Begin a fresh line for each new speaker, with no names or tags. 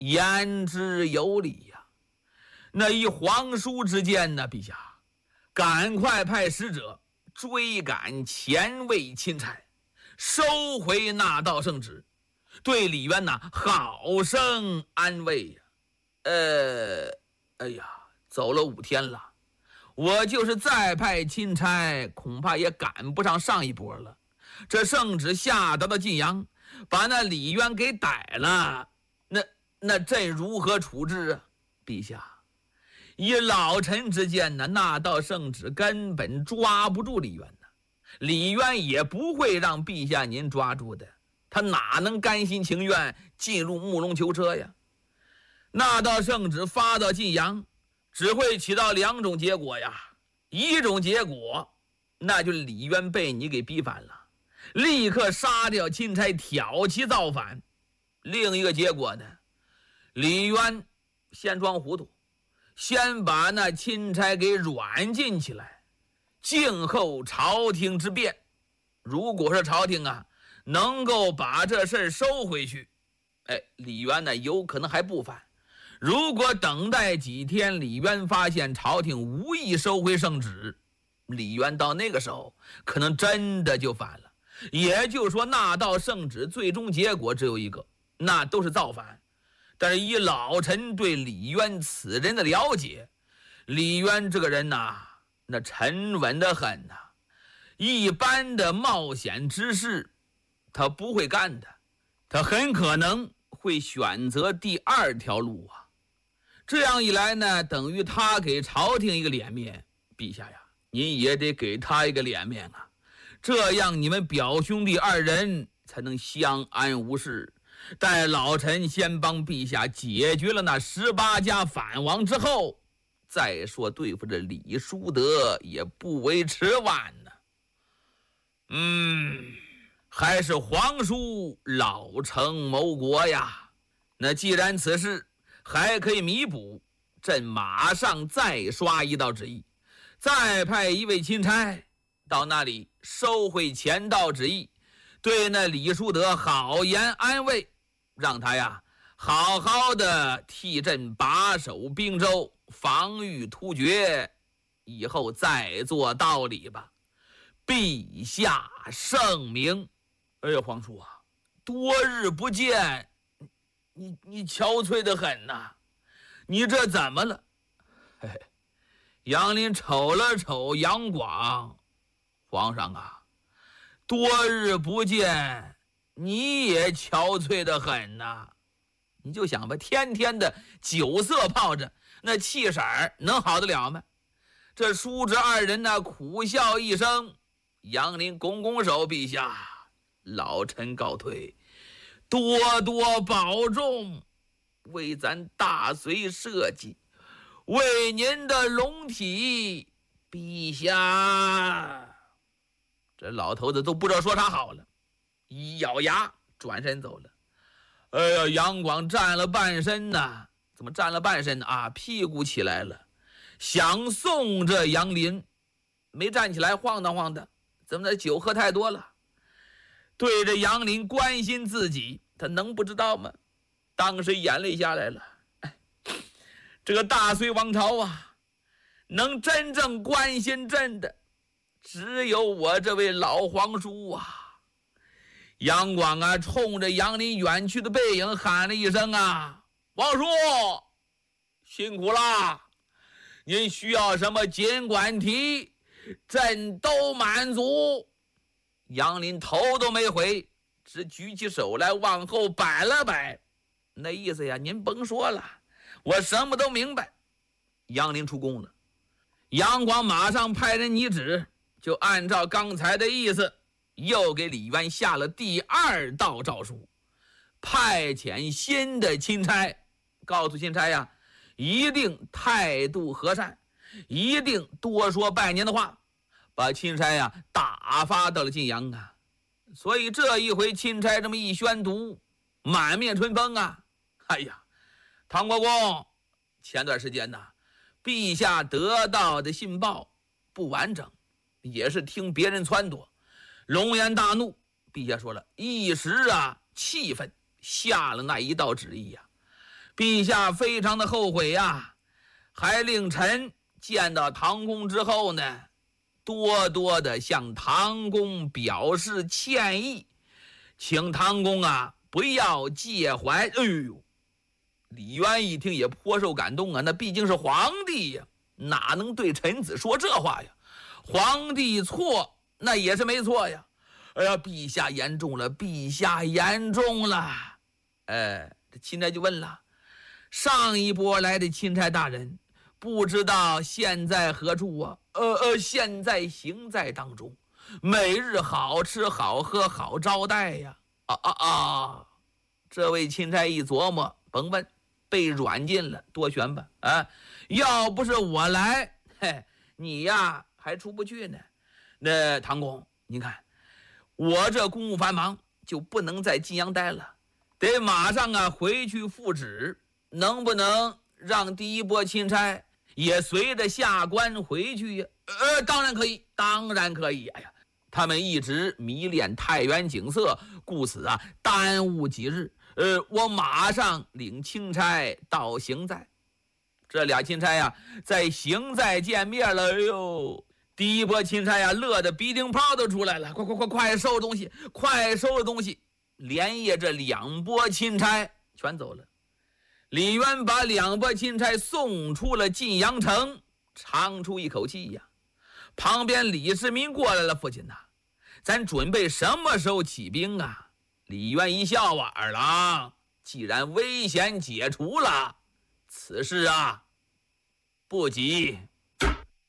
言之有理呀。那以皇叔之见呢，陛下，赶快派使者追赶前卫钦差，收回那道圣旨，对李渊呐好生安慰呀。哎呀，走了5天了，我就是再派钦差，恐怕也赶不上上一波了。这圣旨下达到晋阳，把那李渊给逮了，那朕如何处置啊？陛下，以老臣之见呢，那道圣旨根本抓不住李渊呢，李渊也不会让陛下您抓住的，他哪能甘心情愿进入木龙囚车呀？那道圣旨发到晋阳，只会起到2种结果呀。一种结果，那就是李渊被你给逼反了，立刻杀掉钦差，挑起造反。另一个结果呢，李渊先装糊涂，先把那钦差给软禁起来，静候朝廷之变。如果是朝廷啊能够把这事儿收回去，李渊呢有可能还不反。如果等待几天，李渊发现朝廷无意收回圣旨，李渊到那个时候可能真的就反了。也就是说，那道圣旨最终结果只有一个，那都是造反。但是以老臣对李渊此人的了解，李渊这个人呐，那沉稳得很呐，一般的冒险之事他不会干的，他很可能会选择第2条路啊。这样一来呢，等于他给朝廷一个脸面，陛下呀，您也得给他一个脸面啊，这样你们表兄弟2人才能相安无事。待老臣先帮陛下解决了那18家反王之后，再说对付这李叔德也不为迟晚呢。还是皇叔老成谋国呀。那既然此事还可以弥补，朕马上再刷一道旨意，再派一位钦差到那里收回前道旨意，对那李叔德好言安慰，让他呀好好的替朕把守并州，防御突厥，以后再做道理吧。陛下圣明。哎呀，皇叔啊，多日不见，你憔悴得很呐，你这怎么了？嘿嘿，杨林瞅了瞅杨广，皇上啊，多日不见，你也憔悴得很呐。你就想吧，天天的酒色泡着，那气色能好得了吗？这叔侄2人呢，苦笑一声。杨林拱拱手，陛下，老臣告退，多多保重，为咱大隋社稷，为您的龙体，陛下。这老头子都不知道说啥好了，一咬牙转身走了。哎呀，杨广站了半身呢，怎么站了半身呢？屁股起来了，想送这杨林，没站起来，晃荡晃荡，怎么的，酒喝太多了。对着杨林关心自己，他能不知道吗？当时眼泪下来了。这个大隋王朝啊，能真正关心朕的只有我这位老皇叔啊。杨广啊，冲着杨林远去的背影喊了一声啊，皇叔辛苦了，您需要什么尽管提，朕都满足。杨林头都没回，只举起手来往后摆了摆，那意思呀，您甭说了，我什么都明白。杨林出宫了，杨广马上派人拟旨，就按照刚才的意思，又给李渊下了第2道诏书，派遣新的钦差，告诉钦差呀，一定态度和善，一定多说拜年的话，把钦差呀打发到了晋阳啊。所以这一回钦差这么一宣读，满面春风啊。哎呀，唐国公，前段时间呢，陛下得到的信报不完整，也是听别人撺掇，龙颜大怒。陛下说了，一时气愤，下了那一道旨意呀， 陛下非常的后悔呀，还令臣见到唐公之后呢，多多的向唐公表示歉意，请唐公啊不要介怀。哎呦，李渊一听也颇受感动啊，那毕竟是皇帝呀，哪能对臣子说这话呀？皇帝错，那也是没错呀。哎呀，陛下言重了，陛下言重了。这钦差就问了，上一波来的钦差大人，不知道现在何处啊？现在行在当中，每日好吃好喝好招待呀。这位钦差一琢磨，甭问，被软禁了，多悬吧。要不是我来，你呀还出不去呢。那唐公，你看我这公务繁忙，就不能在晋阳待了，得马上啊回去复旨。能不能让第一波钦差也随着下官回去呀？当然可以，当然可以。哎呀，他们一直迷恋太原景色，故此啊耽误几日。我马上领钦差到行在。这俩钦差呀在行在见面了。哎呦，第一波钦差呀乐得鼻涕泡都出来了，快收拾东西，快收拾东西。连夜这两波钦差全走了。李渊把两波钦差送出了晋阳城，长出一口气呀。旁边李世民过来了，父亲呐，咱准备什么时候起兵啊？李渊一笑啊，二郎，既然危险解除了，此事啊不急。